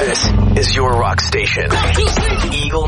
This is your rock station. Eagle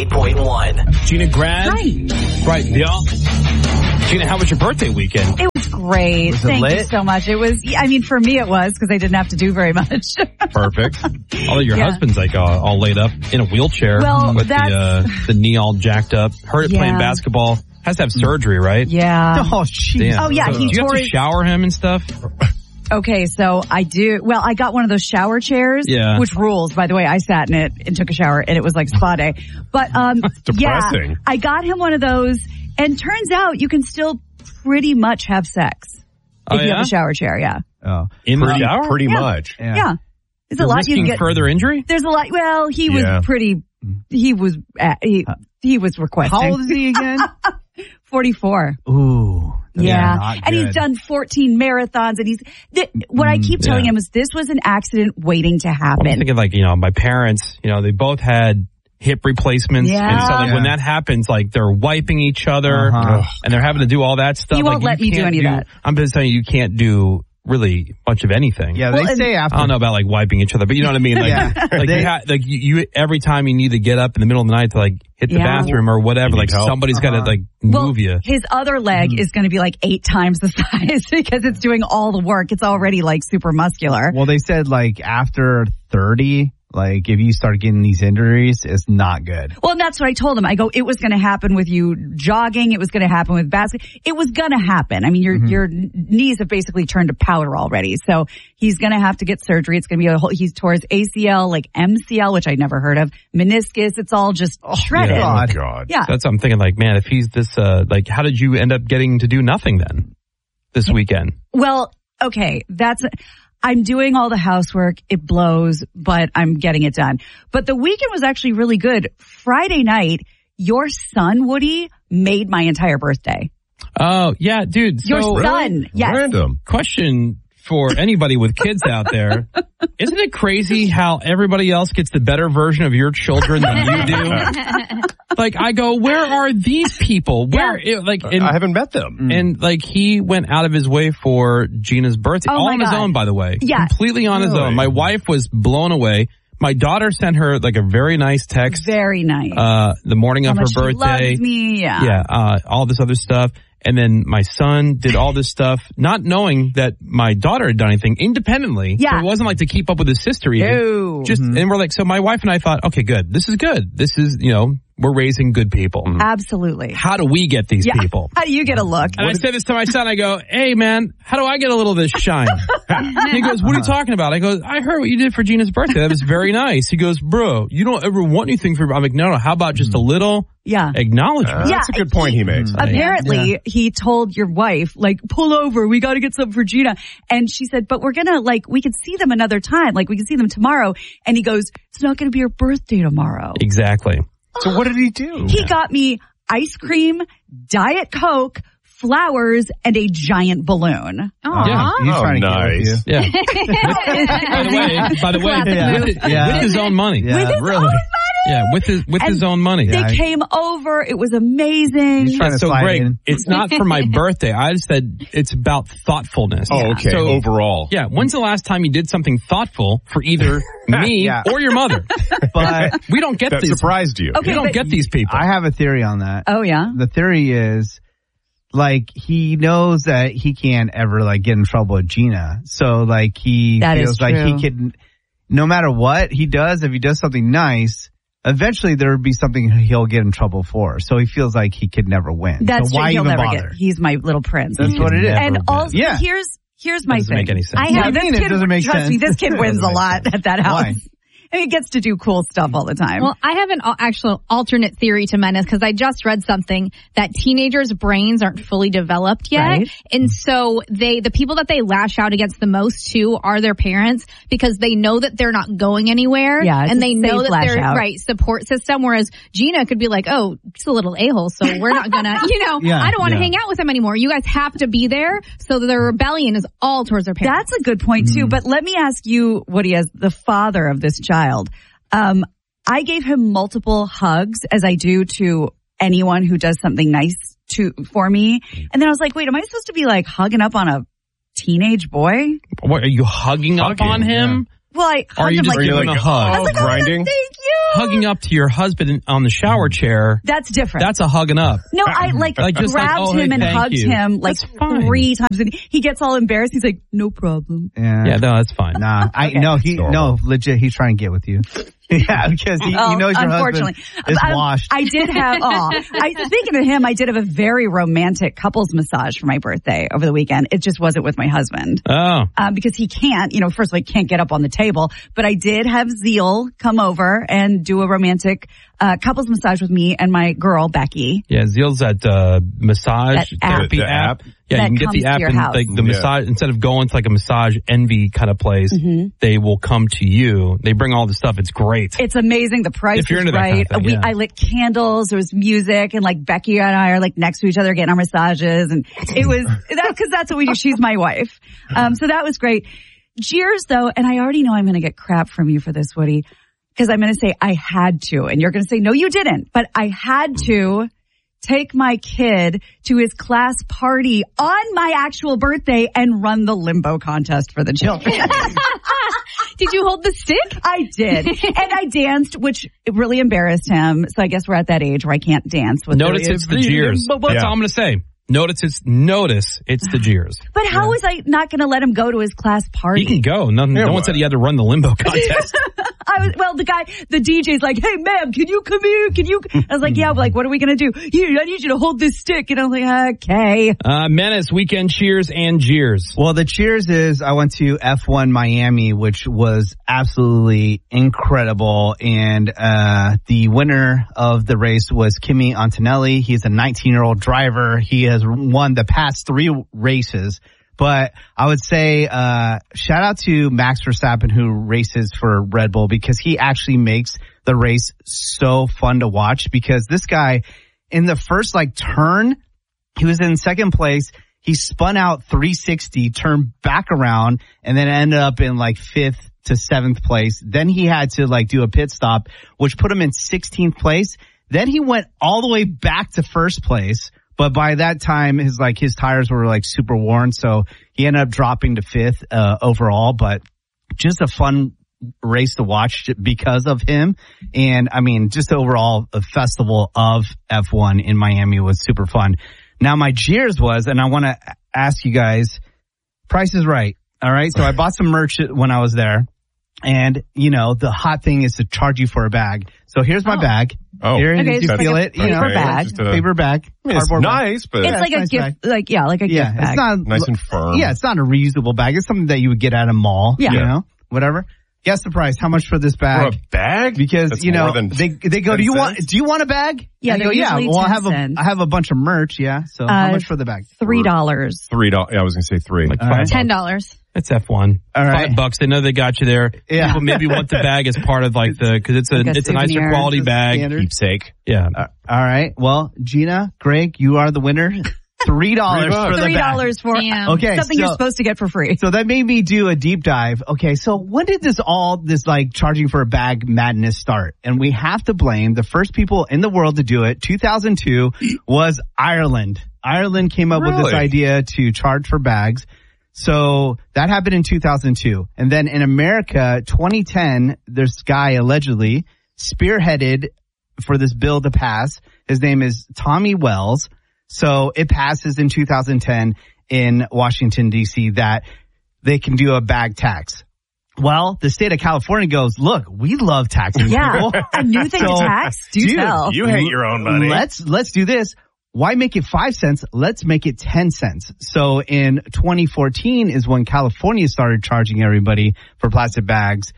98.1. Gina Grad? Hi. Right, y'all. Gina, how was your birthday weekend? It was great. Thank you so much. It was, I mean, for me it was because I didn't have to do very much. Perfect. Although your husband's like all laid up in a wheelchair with the knee all jacked up. Heard it playing basketball. Has to have surgery, right? Yeah. Oh, jeez. Oh, yeah. So do you have to shower him and stuff? Okay, so I do. Well, I got one of those shower chairs, which rules. By the way, I sat in it and took a shower, and it was like spa day. But depressing. I got him one of those, and turns out you can still pretty much have sex if you have a shower chair. Yeah. Oh, in the shower, pretty much. Yeah. There's You're a lot risking you can get. Further injury? There's a lot. Well, he was pretty. He was requesting. How old is he again? 44. Ooh. Yeah. And he's done 14 marathons, and what I keep telling him is this was an accident waiting to happen. I'm thinking like, my parents, they both had hip replacements. Yeah. And so like when that happens, like they're wiping each other and they're having to do all that stuff. He won't let me do any of that. I'm just saying you can't do really much of anything. Yeah, they say after. I don't know about like wiping each other, but you know what I mean? Like, you every time you need to get up in the middle of the night to like hit the bathroom or whatever, like somebody's got to like move you. His other leg is going to be like 8 times the size because it's doing all the work. It's already like super muscular. Well, they said like after 30, like if you start getting these injuries, it's not good. Well, and that's what I told him. I go, it was going to happen with you jogging. It was going to happen with basketball. It was going to happen. I mean, your knees have basically turned to powder already. So he's going to have to get surgery. It's going to be he's tore his ACL, like MCL, which I'd never heard of, meniscus. It's all just shredded. Oh, God. Yeah. So that's what I'm thinking like, man, if he's this, like, how did you end up getting to do nothing then this weekend? Well, okay. I'm doing all the housework. It blows, but I'm getting it done. But the weekend was actually really good. Friday night, your son, Woody, made my entire birthday. Oh, yeah, dude. Your son. Yes. Random. Question for anybody with kids out there. Isn't it crazy how everybody else gets the better version of your children than you do? Like, I go, where are these people? I haven't met them. And like, he went out of his way for Gina's birthday. All on his own, by the way. Yeah. Completely on his own. My wife was blown away. My daughter sent her like a very nice text. Very nice. The morning of her birthday. She loves me. Yeah. Yeah. All this other stuff. And then my son did all this stuff, not knowing that my daughter had done anything independently. Yeah. So it wasn't like to keep up with his sister even. No. And we're like, so my wife and I thought, okay, good. This is good. This is, we're raising good people. Absolutely. How do we get these people? How do you get a look? And I said this to my son. I go, hey, man, how do I get a little of this shine? And he goes, what are you talking about? I go, I heard what you did for Gina's birthday. That was very nice. He goes, bro, you don't ever want anything for me. I'm like, no. How about just a little acknowledgement? That's a good point he makes. Apparently, he told your wife, like, pull over. We got to get something for Gina. And she said, but we're going to, like, we can see them another time. Like, we can see them tomorrow. And he goes, it's not going to be your birthday tomorrow. Exactly. So what did he do? He got me ice cream, Diet Coke, flowers, and a giant balloon. Yeah. He's trying to nice. get with you. Yeah. By the way, with his own money. Yeah, With his really. own money? Yeah, with his own money. They came over. It was amazing. He's trying to So slide Greg, in. it's not for my birthday. I just said it's about thoughtfulness. Oh, okay. So, overall. yeah. When's the last time you did something thoughtful for either me or your mother? But We don't get That these. surprised you. Okay. We don't get these people. I have a theory on that. Oh, yeah? The theory is, like, he knows that he can't ever, like, get in trouble with Gina. So, like, he That feels is like true. he can, no matter what he does, if he does something nice, eventually there would be something he'll get in trouble for. So he feels like he could never win. That's so true. why He'll even never bother? get. He's my little prince. That's what it is. And also, Yeah. here's my Doesn't thing. make any sense. I mean, it doesn't make trust sense. me, this kid wins a Doesn't make lot sense. at that house. Why? I mean, he gets to do cool stuff all the time. Well, I have an actual alternate theory to Menace because I just read something that teenagers' brains aren't fully developed yet. Right. And so the people that they lash out against the most too are their parents because they know that they're not going anywhere. Yeah, it's and a they know safe that lash they're out. right support system. Whereas Gina could be like, oh, he's a little a-hole, so we're not gonna, Yeah, I don't want to yeah. hang out with him anymore. You guys have to be there. So their rebellion is all towards their parents. That's a good point too. But let me ask you, Woody, as the father of this child, I gave him multiple hugs as I do to anyone who does something nice for me. And then I was like, wait, am I supposed to be like hugging up on a teenage boy? What, are you hugging up on him? Well, I Or hugged you him just like, give You're him a like, hug. oh, like, oh, grinding? thank you. Hugging up to your husband on the shower chair, That's different. that's a hugging up. No, I like just like, grabbed oh, hey, him and thank hugged you. him like That's fine. 3 times. And he gets all embarrassed. He's like, no problem. Yeah, no, that's fine. Nah, legit. He's trying to get with you. Yeah, because he knows your husband is washed. I did have, speaking of him, I did have a very romantic couples massage for my birthday over the weekend. It just wasn't with my husband. Oh. Because he can't, first of all, he can't get up on the table, but I did have Zeal come over and do a romantic couples massage with me and my girl, Becky. Yeah, Zeal's that massage That app. therapy The app. app? Yeah, That you can get comes the to app your and house. like the massage, instead of going to like a massage envy kind of place, they will come to you. They bring all the stuff. It's great. It's amazing. The price If you're is into that right. kind of thing, yeah. I lit candles. There was music, and like Becky and I are like next to each other getting our massages, and it was because that's what we do. She's my wife, so that was great. Cheers, though, and I already know I'm going to get crap from you for this, Woody, because I'm going to say I had to, and you're going to say no, you didn't, but I had to take my kid to his class party on my actual birthday and run the limbo contest for the children. Did you hold the stick? I did. And I danced, which really embarrassed him. So I guess we're at that age where I can't dance with Notice it's the jeers. That's all I'm going to say. Notice it's the jeers. But how was I not going to let him go to his class party? He can go. No one said he had to run the limbo contest. The DJ's like, hey, ma'am, can you come here? I was like, yeah, like, what are we going to do? Here, I need you to hold this stick. And I was like, okay. Menace, weekend cheers and jeers. Well, the cheers is I went to F1 Miami, which was absolutely incredible. And the winner of the race was Kimi Antonelli. He's a 19-year-old driver. He has won the past 3 races. But I would say shout out to Max Verstappen, who races for Red Bull, because he actually makes the race so fun to watch. Because this guy, in the first turn, he was in second place. He spun out 360, turned back around, and then ended up in 5th to 7th place. Then he had to do a pit stop, which put him in 16th place. Then he went all the way back to first place. But by that time, his tires were super worn, so he ended up dropping to 5th overall. But just a fun race to watch because of him. And I mean, just overall, a festival of F1 in Miami was super fun. Now my jeers was, and I want to ask you guys, Price is Right. All right, so I bought some merch when I was there, and the hot thing is to charge you for a bag. So here's my bag. Oh, here, okay, you feel it? paper bag. Paper bag. I mean, it's Cardboard bag. nice, but It's like a nice gift, bag. like a gift bag. It's not nice and firm. Yeah, it's not a reusable bag. It's something that you would get at a mall. Yeah. Whatever. Guess the price. How much for this For bag? a bag? Because That's more than they go, 10 do you want a bag? Yeah, And I they're go, yeah. usually Well, 10 cents. I have a bunch of merch. Yeah. So how much for the bag? $3. $3. Yeah, I was going to say 3. Like All right. $10. It's F1. All right. $5. They know they got you there. Yeah. People maybe want the bag as part of because it's Like a a nicer souvenir. quality It's a bag. standard. Keepsake. Yeah. All right. Well, Gina, Greg, you are the winner. $3 for the bag. $3 for Damn. Okay. something you're supposed to get for free. So that made me do a deep dive. Okay, so when did this charging for a bag madness start? And we have to blame the first people in the world to do it. 2002 was Ireland. Ireland came up with this idea to charge for bags. So that happened in 2002. And then in America, 2010, this guy allegedly spearheaded for this bill to pass. His name is Tommy Wells. So it passes in 2010 in Washington, D.C. that they can do a bag tax. Well, the state of California goes, look, we love taxing people. A new thing to tax? Do dude, tell. You hate your own money. Let's do this. Why make it 5 cents? Let's make it 10 cents. So in 2014 is when California started charging everybody for plastic bags.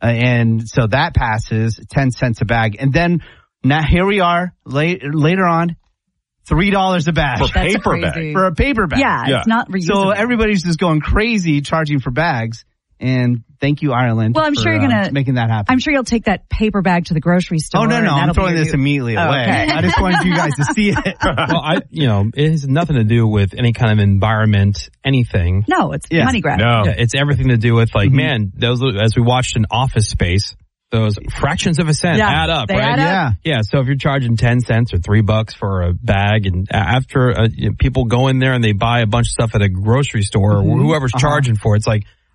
And so that passes 10 cents a bag. And then now here we are later on. $3 a bag. For paper crazy. bag. For a paper bag. Yeah, it's not reusable. So everybody's just going crazy charging for bags. And thank you, Ireland. Well, I'm sure you're gonna making that happen. I'm sure you'll take that paper bag to the grocery store. Oh, no, and I'm that'll be throwing your this new- immediately Oh, away. okay. I just wanted you guys to see it. Well, it has nothing to do with any kind of environment, anything. No, it's Yeah. money grab. No. Yeah, it's everything to do with man, those, as we watched in Office Space, those fractions of a cent Yeah, add up, they right? add up. Yeah. Yeah, so if you're charging 10 cents or $3 for a bag, and after people go in there and they buy a bunch of stuff at a grocery store or whoever's charging for it, it's like,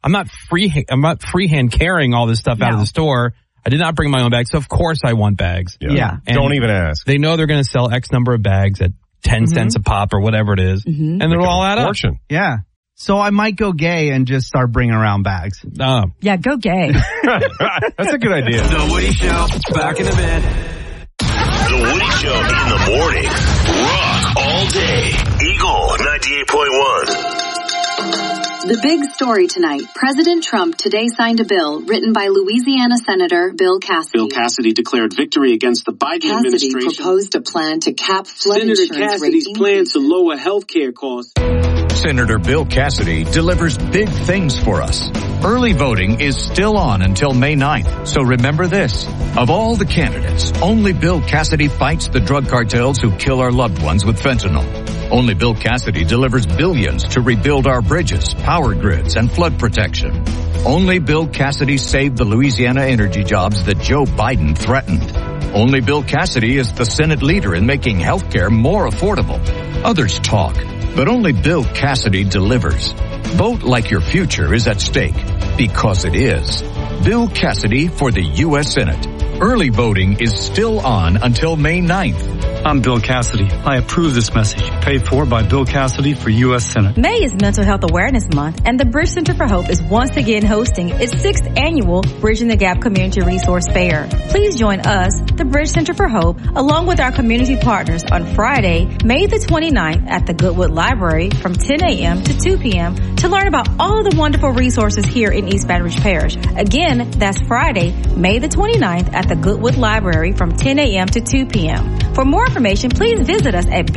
I'm not freehand carrying all this stuff out of the store. I did not bring my own bags, so of course I want bags. Yeah. Don't even ask. They know they're going to sell X number of bags at 10 cents a pop or whatever it is, and they'll all add up. Fortune. Yeah. So I might go gay and just start bringing around bags. Yeah, go gay. That's a good idea. The Woody Show, back in a bit. The Woody Show in the morning. Rock all day. Eagle 98.1. The big story tonight. President Trump today signed a bill written by Louisiana Senator Bill Cassidy. Bill Cassidy declared victory against the Biden administration. Cassidy proposed a plan to cap flood Senator insurance Cassidy's rate plan to lower health care costs. Senator Bill Cassidy delivers big things for us. Early voting is still on until May 9th, so remember this. Of all the candidates, only Bill Cassidy fights the drug cartels who kill our loved ones with fentanyl. Only Bill Cassidy delivers billions to rebuild our bridges, power grids, and flood protection. Only Bill Cassidy saved the Louisiana energy jobs that Joe Biden threatened. Only Bill Cassidy is the Senate leader in making health care more affordable. Others talk, but only Bill Cassidy delivers. Vote like your future is at stake, because it is. Bill Cassidy for the U.S. Senate. Early voting is still on until May 9th. I'm Bill Cassidy. I approve this message. Paid for by Bill Cassidy for U.S. Senate. May is Mental Health Awareness Month, and the Bridge Center for Hope is once again hosting its 6th annual Bridging the Gap Community Resource Fair. Please join us, the Bridge Center for Hope, along with our community partners on Friday, May the 29th at the Goodwood Library from 10 a.m. to 2 p.m. to learn about all the wonderful resources here in East Baton Rouge Parish. Again, that's Friday, May the 29th at the Goodwood Library from 10 a.m. to 2 p.m. For more information, please visit us at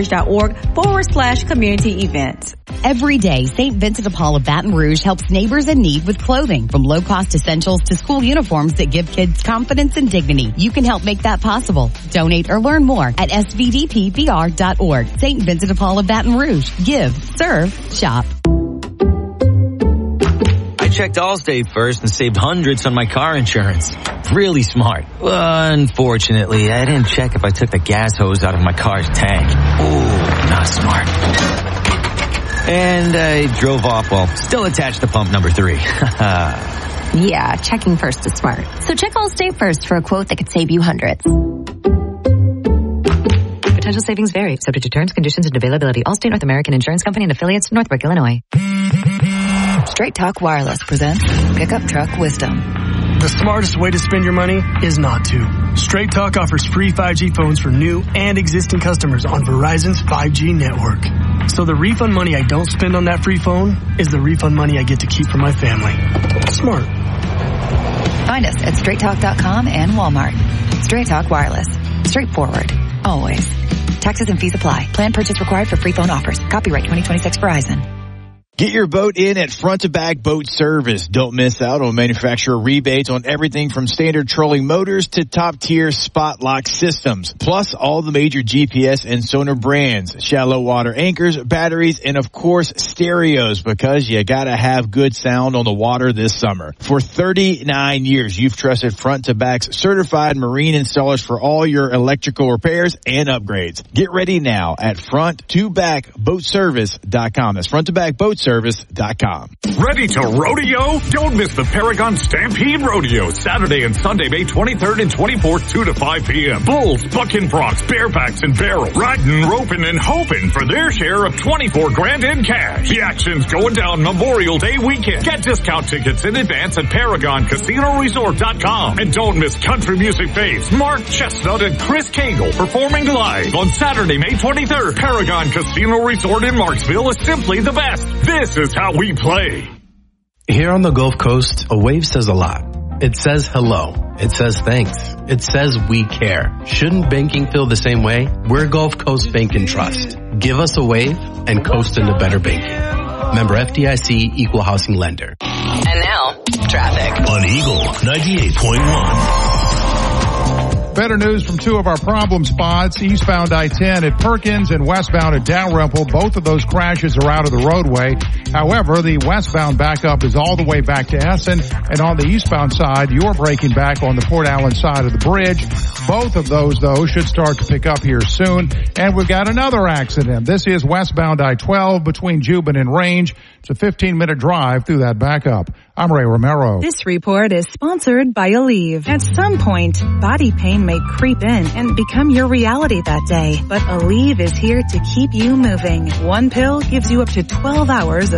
brbridge.org/community events. Every day, St. Vincent de Paul of Baton Rouge helps neighbors in need with clothing, from low-cost essentials to school uniforms that give kids confidence and dignity. You can help make that possible. Donate or learn more at svdpbr.org. St. Vincent de Paul of Baton Rouge. Give, serve, shop. I checked Allstate first and saved hundreds on my car insurance. Really smart. Unfortunately, I didn't check if I took the gas hose out of my car's tank. Ooh, not smart. And I drove off while still attached to pump number 3. Yeah, checking first is smart. So check Allstate first for a quote that could save you hundreds. Potential savings vary, subject to terms, conditions, and availability. Allstate North American Insurance Company and affiliates, Northbrook, Illinois. Straight Talk Wireless presents Pickup Truck Wisdom. The smartest way to spend your money is not to. Straight Talk offers free 5G phones for new and existing customers on Verizon's 5G network. So the refund money I don't spend on that free phone is the refund money I get to keep for my family. Smart. Find us at straighttalk.com and Walmart. Straight Talk Wireless. Straightforward. Always. Taxes and fees apply. Plan purchase required for free phone offers. Copyright 2026 Verizon. Get your boat in at Front to Back Boat Service. Don't miss out on manufacturer rebates on everything from standard trolling motors to top-tier spot lock systems. Plus all the major GPS and sonar brands, shallow water anchors, batteries, and of course stereos, because you gotta have good sound on the water this summer. For 39 years, you've trusted Front to Back's certified marine installers for all your electrical repairs and upgrades. Get ready now at front2backboatservice.com. That's front2backboatservice.com. Ready to rodeo? Don't miss the Paragon Stampede Rodeo, Saturday and Sunday, May 23rd and 24th, 2 to 5 p.m. Bulls, bucking broncs, barebacks, and barrels, riding, roping, and hoping for their share of $24,000 in cash. The action's going down Memorial Day weekend. Get discount tickets in advance at ParagonCasinoResort.com. And don't miss country music faves Mark Chestnut and Chris Cagle performing live on Saturday, May 23rd. Paragon Casino Resort in Marksville is simply the best. This is how we play. Here on the Gulf Coast, a wave says a lot. It says hello. It says thanks. It says we care. Shouldn't banking feel the same way? We're Gulf Coast Bank and Trust. Give us a wave and coast into better banking. Member FDIC, Equal Housing Lender. And now, traffic on Eagle 98.1. Better news from two of our problem spots, eastbound I-10 at Perkins and westbound at Dalrymple. Both of those crashes are out of the roadway. However, the westbound backup is all the way back to Essen, and on the eastbound side, you're breaking back on the Port Allen side of the bridge. Both of those, though, should start to pick up here soon. And we've got another accident. This is westbound I-12 between Juban and Range. It's a 15-minute drive through that backup. I'm Ray Romero. This report is sponsored by Aleve. At some point, body pain may creep in and become your reality that day. But Aleve is here to keep you moving. One pill gives you up to 12 hours